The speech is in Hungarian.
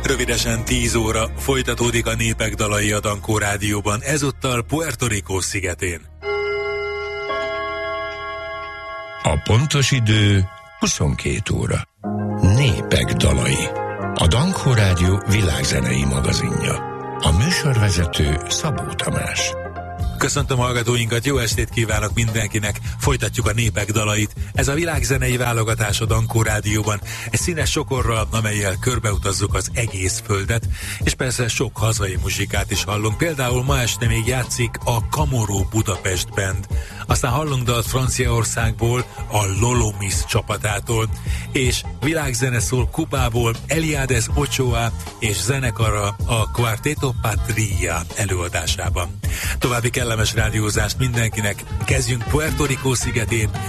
Rövidesen 10 óra folytatódik a Népek dalai a Dankó Rádióban, ezúttal Puerto Rico szigetén. A pontos idő 22 óra. Népek dalai. A Dankó Rádió világzenei magazinja. A műsorvezető Szabó Tamás. Köszöntöm hallgatóinkat, jó estét kívánok mindenkinek! Folytatjuk a Népek dalait. Ez a világzenei válogatás a Dankó Rádióban. Egy színes sokorral, amellyel körbeutazzuk az egész földet, és persze sok hazai muzsikát is hallunk. Például ma este még játszik a Kamoró Budapest Band. Aztán hallunk dalt Franciaországból, a Lolomis csapatától, és világzene szól Kubából, Eliades Ochoa és zenekara a Quarteto Patria előadásában. További kellemes rádiózást mindenkinek, kezdjünk Puerto Rico szigetén,